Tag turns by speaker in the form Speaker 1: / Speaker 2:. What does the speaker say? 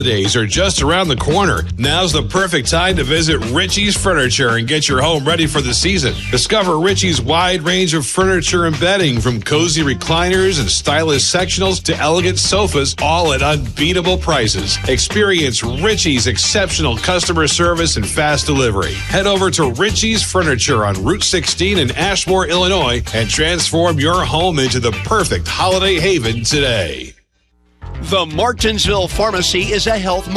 Speaker 1: Days are just around the corner. Now's the perfect time to visit Ritchie's Furniture and get your home ready for the season. Discover Ritchie's wide range of furniture and bedding, from cozy recliners and stylish sectionals to elegant sofas, all at unbeatable prices. Experience Ritchie's exceptional customer service and fast delivery. Head over to Ritchie's Furniture on Route 16 in Ashmore, Illinois, and transform your home into the perfect holiday haven today.
Speaker 2: The Martinsville Pharmacy is a health